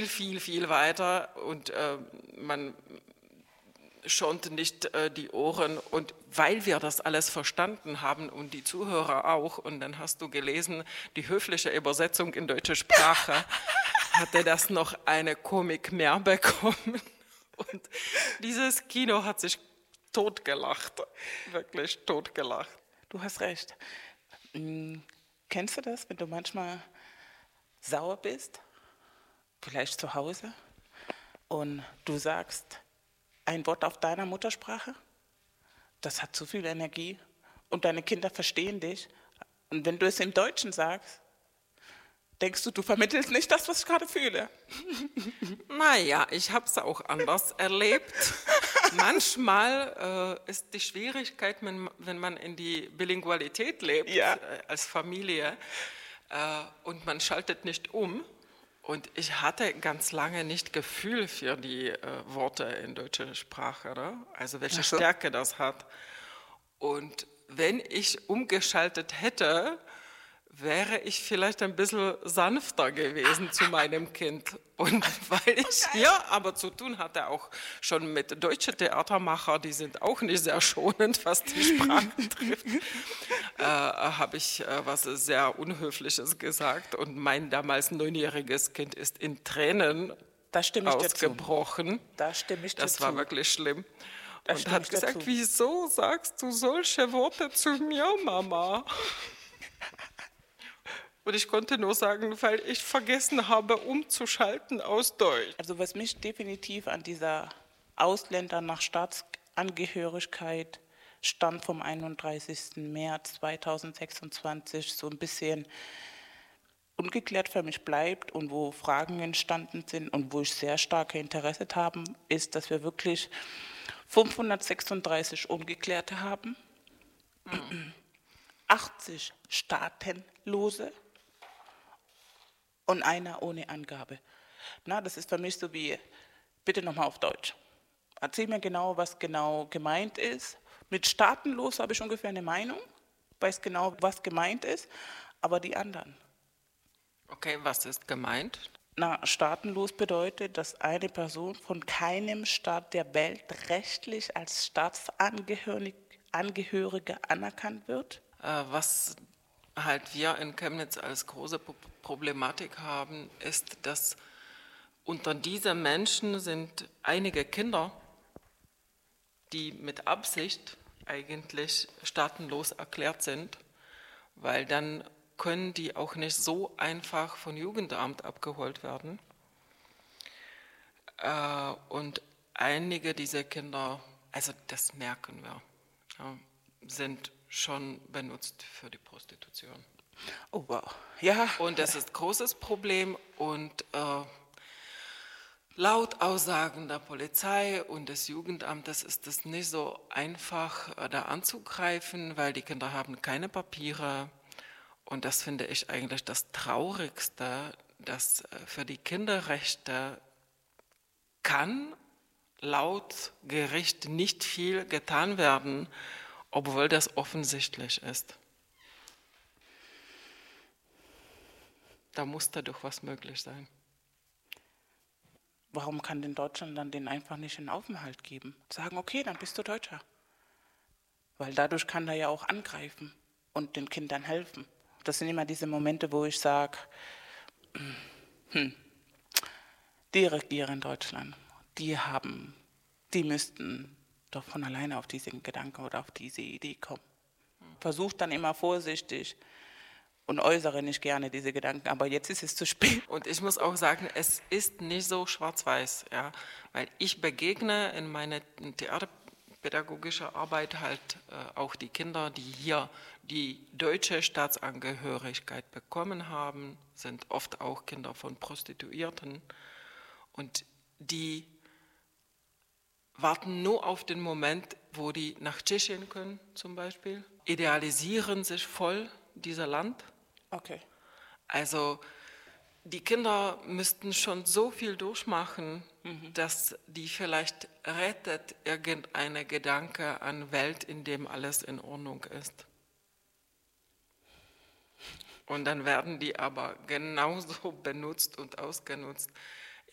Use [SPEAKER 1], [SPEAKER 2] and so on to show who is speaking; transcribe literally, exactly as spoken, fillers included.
[SPEAKER 1] viel, viel, viel weiter und äh, man schonte nicht äh, die Ohren. Und weil wir das alles verstanden haben und die Zuhörer auch, und dann hast du gelesen, die höfliche Übersetzung in deutsche Sprache, hatte das noch eine Komik mehr bekommen. Und dieses Kino hat sich totgelacht, wirklich totgelacht.
[SPEAKER 2] Du hast recht. Hm, kennst du das, wenn du manchmal sauer bist, vielleicht zu Hause, und du sagst ein Wort auf deiner Muttersprache? Das hat zu viel Energie und deine Kinder verstehen dich. Und wenn du es im Deutschen sagst, denkst du, du vermittelst nicht das, was ich gerade fühle.
[SPEAKER 1] Naja, ich habe es auch anders erlebt. Manchmal äh, ist die Schwierigkeit, wenn, wenn man in die Bilingualität lebt,
[SPEAKER 2] Ja.
[SPEAKER 1] äh, als Familie, äh, und man schaltet nicht um. Und ich hatte ganz lange nicht Gefühl für die äh, Worte in deutscher Sprache, oder? Also welche
[SPEAKER 2] Ach so.
[SPEAKER 1] Stärke das hat. Und wenn ich umgeschaltet hätte, wäre ich vielleicht ein bisschen sanfter gewesen zu meinem Kind. Und weil ich hier aber zu tun hatte, auch schon mit deutschen Theatermachern, die sind auch nicht sehr schonend, was die Sprache trifft, äh, habe ich äh, was sehr Unhöfliches gesagt. Und mein damals neunjähriges Kind ist in Tränen
[SPEAKER 2] Da stimme ich dir zu.
[SPEAKER 1] ausgebrochen.
[SPEAKER 2] Da stimme ich dir
[SPEAKER 1] Das war
[SPEAKER 2] zu.
[SPEAKER 1] wirklich schlimm.
[SPEAKER 2] Da
[SPEAKER 1] Und
[SPEAKER 2] stimme
[SPEAKER 1] hat
[SPEAKER 2] ich dir
[SPEAKER 1] gesagt,
[SPEAKER 2] zu.
[SPEAKER 1] wieso sagst du solche Worte zu mir, Mama? Und ich konnte nur sagen, weil ich vergessen habe, umzuschalten aus Deutsch.
[SPEAKER 2] Also was mich definitiv an dieser Ausländer nach Staatsangehörigkeit Stand vom einunddreißigsten März zweitausendsechsundzwanzig so ein bisschen ungeklärt für mich bleibt und wo Fragen entstanden sind und wo ich sehr starke Interesse habe, ist, dass wir wirklich fünfhundertsechsunddreißig Ungeklärte haben, mhm. achtzig Staatenlose und einer ohne Angabe. Na, das ist für mich so wie, bitte nochmal auf Deutsch. Erzähl mir genau, was genau gemeint ist. Mit staatenlos habe ich ungefähr eine Meinung, weiß genau, was gemeint ist, aber die anderen.
[SPEAKER 1] Okay, was ist gemeint?
[SPEAKER 2] Na, staatenlos bedeutet, dass eine Person von keinem Staat der Welt rechtlich als Staatsangehörige Angehörige anerkannt wird.
[SPEAKER 1] Äh, was halt wir in Chemnitz als große Problematik haben, ist, dass unter diesen Menschen sind einige Kinder, die mit Absicht eigentlich staatenlos erklärt sind, weil dann können die auch nicht so einfach von Jugendamt abgeholt werden. Äh, und einige dieser Kinder, also das merken wir, ja, sind schon benutzt für die Prostitution.
[SPEAKER 2] Oh wow, ja.
[SPEAKER 1] Und das ist ein großes Problem und äh, laut Aussagen der Polizei und des Jugendamtes ist es nicht so einfach, äh, da anzugreifen, weil die Kinder haben keine Papiere. Und das finde ich eigentlich das Traurigste, dass äh, für die Kinderrechte kann laut Gericht nicht viel getan werden, obwohl das offensichtlich ist. Da muss da doch was möglich sein.
[SPEAKER 2] Warum kann denn Deutschland dann denen einfach nicht einen Aufenthalt geben? Sagen, okay, dann bist du Deutscher. Weil dadurch kann er ja auch angreifen und den Kindern helfen. Das sind immer diese Momente, wo ich sage, hm, die Regierung in Deutschland, die haben, die müssten doch von alleine auf diesen Gedanken oder auf diese Idee kommen. Versucht dann immer vorsichtig und äußere nicht gerne diese Gedanken, aber jetzt ist es zu spät.
[SPEAKER 1] Und ich muss auch sagen, es ist nicht so schwarz-weiß, ja, weil ich begegne in meiner theaterpädagogischen Arbeit halt äh, auch die Kinder, die hier die deutsche Staatsangehörigkeit bekommen haben, sind oft auch Kinder von Prostituierten und die warten nur auf den Moment, wo die nach Tschechien können zum Beispiel, idealisieren sich voll dieser Land.
[SPEAKER 2] Okay.
[SPEAKER 1] Also die Kinder müssten schon so viel durchmachen, mhm. dass die vielleicht rettet irgendeine Gedanke an Welt, in dem alles in Ordnung ist. Und dann werden die aber genauso benutzt und ausgenutzt.